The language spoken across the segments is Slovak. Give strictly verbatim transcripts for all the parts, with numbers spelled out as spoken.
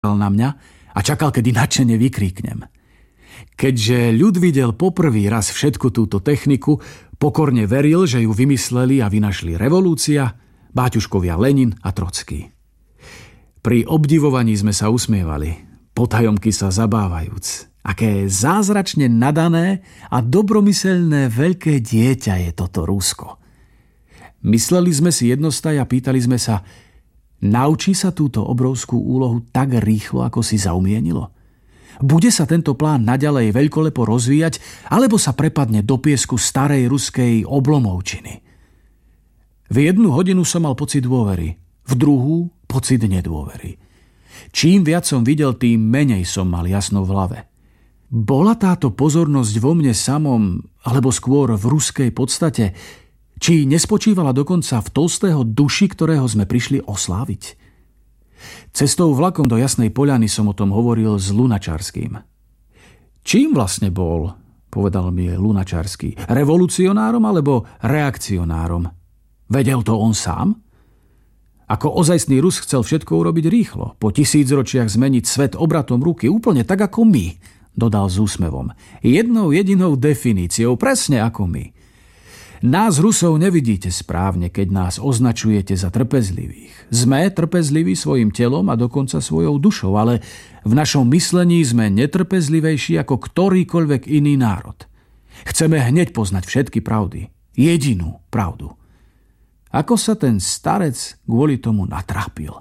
na mňa a čakal, kedy nadšene vykríknem. Keďže ľud videl poprvý raz všetku túto techniku, pokorne veril, že ju vymysleli a vynašli revolúcia, báťuškovia Lenin a Trocký. Pri obdivovaní sme sa usmievali, potajomky sa zabávajúc. Aké zázračne nadané a dobromyselné veľké dieťa je toto Rusko. Mysleli sme si jednostaj a pýtali sme sa, naučí sa túto obrovskú úlohu tak rýchlo, ako si zaumienilo? Bude sa tento plán naďalej veľkolepo rozvíjať, alebo sa prepadne do piesku starej ruskej oblomovčiny? V jednu hodinu som mal pocit dôvery, v druhú pocit nedôvery. Čím viac som videl, tým menej som mal jasno v hlave. Bola táto pozornosť vo mne samom, alebo skôr v ruskej podstate, či nespočívala dokonca v Tolstého duši, ktorého sme prišli osláviť? Cestou vlakom do Jasnej Poľany som o tom hovoril s Lunačarským. Čím vlastne bol, povedal mi Lunačarský, revolucionárom alebo reakcionárom? Vedel to on sám? Ako ozajstný Rus chcel všetko urobiť rýchlo, po tisícročiach zmeniť svet obratom ruky, úplne tak ako my, dodal s úsmevom. Jednou jedinou definíciou, presne ako my. Nás Rusov nevidíte správne, keď nás označujete za trpezlivých. Sme trpezliví svojim telom a dokonca svojou dušou, ale v našom myslení sme netrpezlivejší ako ktorýkoľvek iný národ. Chceme hneď poznať všetky pravdy. Jedinú pravdu. Ako sa ten starec kvôli tomu natrápil.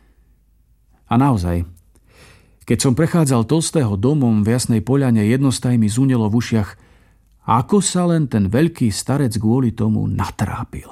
A naozaj, keď som prechádzal Tolstého domom v Jasnej Poľane, jednostaj mi zúnelo v ušiach, ako sa len ten veľký starec kvôli tomu natrápil.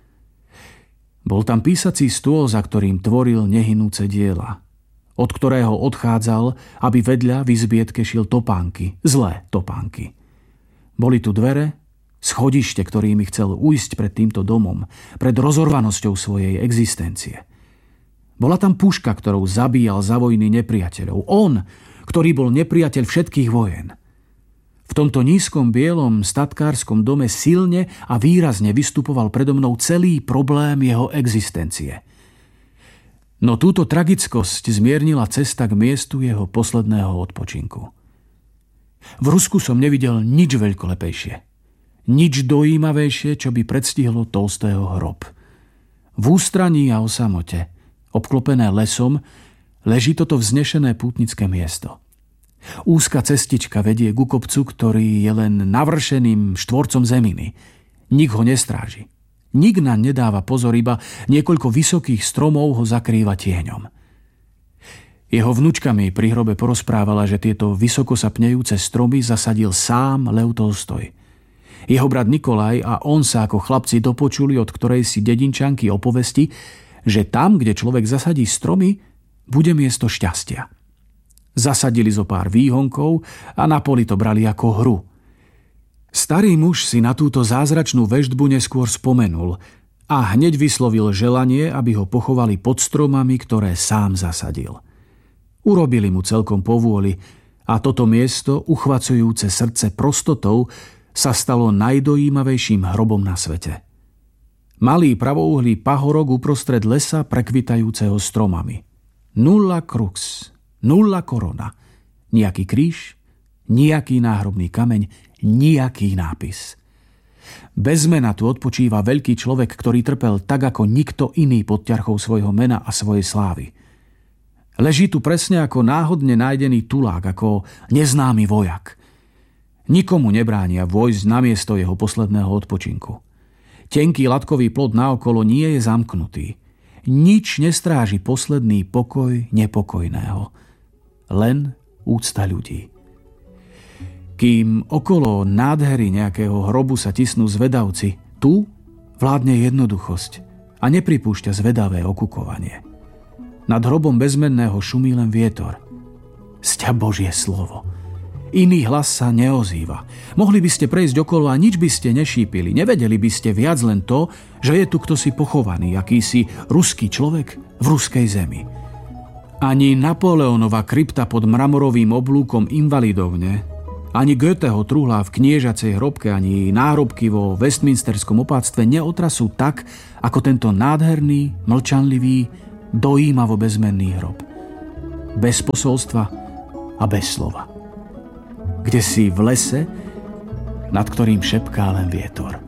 Bol tam písací stôl, za ktorým tvoril nehynúce diela, od ktorého odchádzal, aby vedľa v izbietke šil topánky, zlé topánky. Boli tu dvere, schodište, ktorými chcel ujsť pred týmto domom, pred rozorvanosťou svojej existencie. Bola tam puška, ktorou zabíjal za vojny nepriateľov. On, ktorý bol nepriateľ všetkých vojen. V tomto nízkom bielom statkárskom dome silne a výrazne vystupoval predo mnou celý problém jeho existencie. No túto tragickosť zmiernila cesta k miestu jeho posledného odpočinku. V Rusku som nevidel nič veľkolepejšie. Nič dojímavejšie, čo by predstihlo Tolstého hrob. V ústraní a o samote, obklopené lesom, leží toto vznešené pútnické miesto. Úzka cestička vedie ku kopcu, ktorý je len navršeným štvorcom zeminy. Nik ho nestráži. Nik nám nedáva pozor, iba niekoľko vysokých stromov ho zakrýva tieňom. Jeho vnučka mi pri hrobe porozprávala, že tieto vysoko sa pnejúce stromy zasadil sám Lev Tolstoj. Jeho brat Nikolaj a on sa ako chlapci dopočuli od ktorej si dedinčanky opovesti, že tam, kde človek zasadí stromy, bude miesto šťastia. Zasadili zo pár výhonkov a na poli to brali ako hru. Starý muž si na túto zázračnú veštbu neskôr spomenul a hneď vyslovil želanie, aby ho pochovali pod stromami, ktoré sám zasadil. Urobili mu celkom povôli a toto miesto, uchvacujúce srdce prostotou, sa stalo najdojímavejším hrobom na svete. Malý pravouhlý pahorok uprostred lesa prekvitajúceho stromami. Nulla crux, nulla korona. Nijaký kríž, nijaký náhrobný kameň, nijaký nápis. Bez mena tu odpočíva veľký človek, ktorý trpel tak ako nikto iný pod ťarchou svojho mena a svojej slávy. Leží tu presne ako náhodne nájdený tulák, ako neznámy vojak. Nikomu nebránia vojsť na miesto jeho posledného odpočinku. Tenký latkový plot naokolo nie je zamknutý. Nič nestráži posledný pokoj nepokojného. Len úcta ľudí. Kým okolo nádhery nejakého hrobu sa tisnú zvedavci, tu vládne jednoduchosť a nepripúšťa zvedavé okukovanie. Nad hrobom bezmenného šumí len vietor. Sťa Božie slovo. Iný hlas sa neozýva. Mohli by ste prejsť okolo a nič by ste nešípili. Nevedeli by ste viac len to, že je tu ktosi pochovaný, akýsi ruský človek v ruskej zemi. Ani Napoleonova krypta pod mramorovým oblúkom invalidovne, ani Goetheho truhlá v kniežacej hrobke, ani náhrobky vo Westminsterskom opáctve neotrasú tak, ako tento nádherný, mlčanlivý, dojímavo bezmenný hrob. bez posolstva a bez slova. Kde si v lese, nad ktorým šepká len vietor.